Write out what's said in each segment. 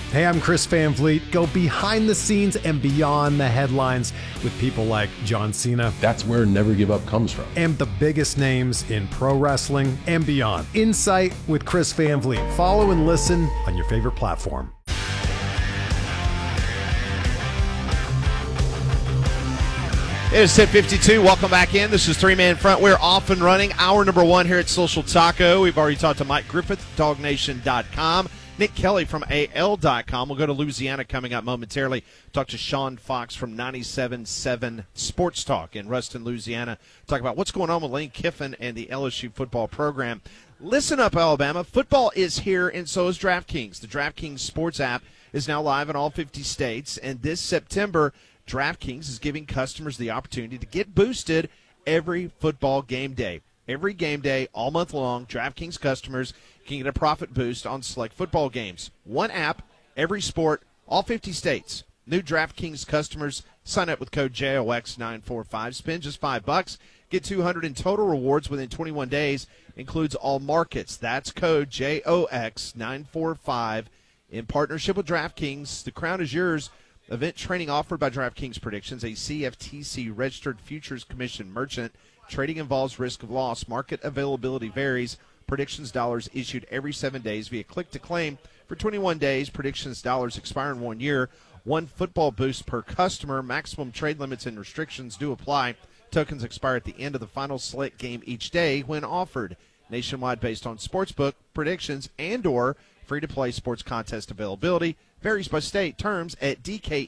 Hey, I'm Chris Van Vliet. Go behind the scenes and beyond the headlines with people like John Cena. That's where Never Give Up comes from. And the biggest names in pro wrestling and beyond. Insight with Chris Van Vliet. Follow and listen on your favorite platform. It is 10:52. Welcome back in. This is Three Man Front. We're off and running. Hour number one here at Social Taco. We've already talked to Mike Griffith, DogNation.com. Nick Kelly from AL.com. We'll go to Louisiana coming up momentarily. Talk to Sean Fox from 97.7 Sports Talk in Ruston, Louisiana. Talk about what's going on with Lane Kiffin and the LSU football program. Listen up, Alabama. Football is here, and so is DraftKings. The DraftKings Sports app is now live in all 50 states, and this September, DraftKings is giving customers the opportunity to get boosted every football game day. Every game day, all month long, DraftKings customers can get a profit boost on select football games. One app, every sport, all 50 states. New DraftKings customers sign up with code JOX945. Spend just $5. Get $200 in total rewards within 21 days. Includes all markets. That's code JOX945. In partnership with DraftKings, the crown is yours. Event training offered by DraftKings Predictions, a CFTC registered futures commission merchant. Trading involves risk of loss. Market availability varies. Predictions dollars issued every 7 days via click to claim for 21 days. Predictions dollars expire in 1 year. One football boost per customer. Maximum trade limits and restrictions do apply. Tokens expire at the end of the final select game each day when offered. Nationwide based on sportsbook, predictions, and/or free-to-play sports contest availability. Varies by state. Terms at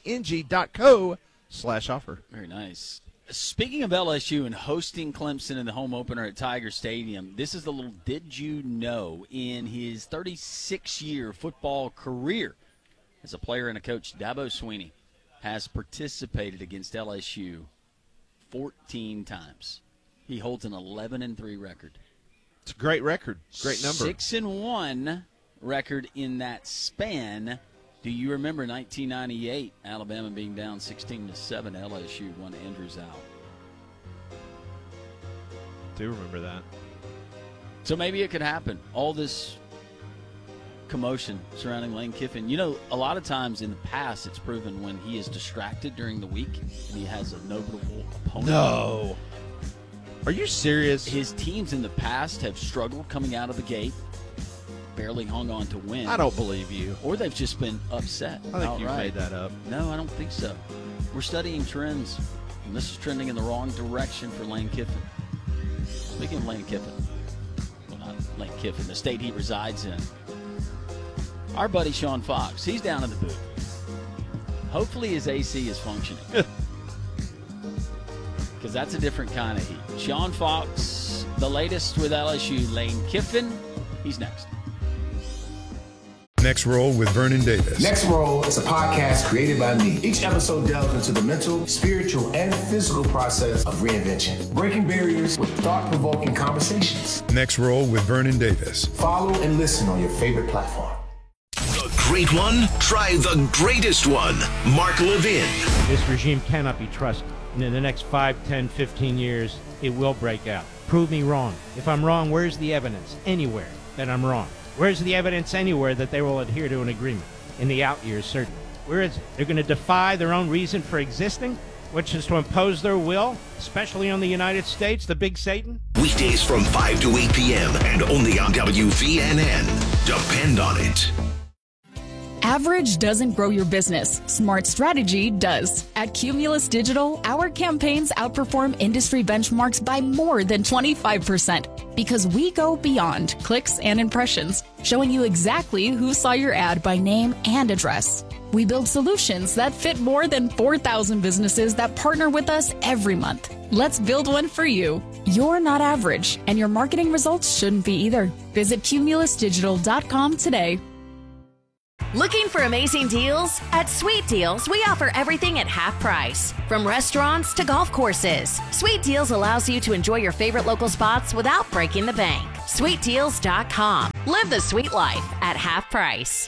dkng.co/offer. Very nice. Speaking of LSU and hosting Clemson in the home opener at Tiger Stadium, this is the little did you know. In his 36-year football career as a player and a coach, Dabo Swinney has participated against LSU 14 times. He holds an 11-3 record. It's a great record. Great number. 6-1 record in that span. Do you remember 1998, Alabama being down 16-7, LSU won Andrews out? Do remember that. So maybe it could happen. All this commotion surrounding Lane Kiffin. You know, a lot of times in the past, it's proven when he is distracted during the week and he has a notable opponent. No. Are you serious? His teams in the past have struggled coming out of the gate. Barely hung on to win. I don't believe you. Or they've just been upset. I think you made that up. No, I don't think so. We're studying trends, and this is trending in the wrong direction for Lane Kiffin. Speaking of Lane Kiffin, well, not Lane Kiffin, the state he resides in, our buddy Sean Fox, he's down in the booth. Hopefully his AC is functioning. Because that's a different kind of heat. Sean Fox, the latest with LSU, Lane Kiffin, he's next. Next Roll with Vernon Davis. Next Roll is a podcast created by me. Each episode delves into the mental, spiritual, and physical process of reinvention, breaking barriers with thought-provoking conversations. Next Roll with Vernon Davis. Follow and listen on your favorite platform. The great one? Try the greatest one. Mark Levin. This regime cannot be trusted. And in the next 5, 10, 15 years, it will break out. Prove me wrong. If I'm wrong, where's the evidence? Anywhere that I'm wrong. Where's the evidence anywhere that they will adhere to an agreement? In the out years, certainly. Where is it? They're going to defy their own reason for existing, which is to impose their will, especially on the United States, the big Satan? Weekdays from 5 to 8 p.m. and only on WVNN. Depend on it. Average doesn't grow your business. Smart strategy does. At Cumulus Digital, our campaigns outperform industry benchmarks by more than 25% because we go beyond clicks and impressions, showing you exactly who saw your ad by name and address. We build solutions that fit more than 4,000 businesses that partner with us every month. Let's build one for you. You're not average, and your marketing results shouldn't be either. Visit cumulusdigital.com today. Looking for amazing deals? At Sweet Deals, we offer everything at half price. From restaurants to golf courses, Sweet Deals allows you to enjoy your favorite local spots without breaking the bank. SweetDeals.com. Live the sweet life at half price.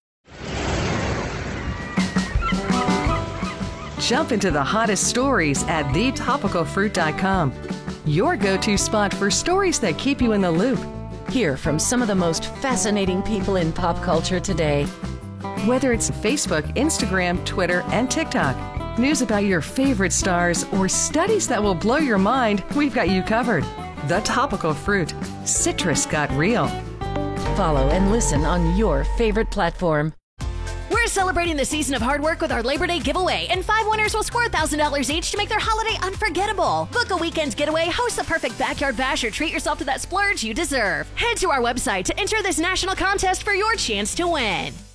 Jump into the hottest stories at thetopicalfruit.com. Your go-to spot for stories that keep you in the loop. Hear from some of the most fascinating people in pop culture today. Whether it's Facebook, Instagram, Twitter, and TikTok, news about your favorite stars, or studies that will blow your mind, we've got you covered. The Topical Fruit. Citrus got real. Follow and listen on your favorite platform. We're celebrating the season of hard work with our Labor Day giveaway, and 5 winners will score $1,000 each to make their holiday unforgettable. Book a weekend getaway, host the perfect backyard bash, or treat yourself to that splurge you deserve. Head to our website to enter this national contest for your chance to win.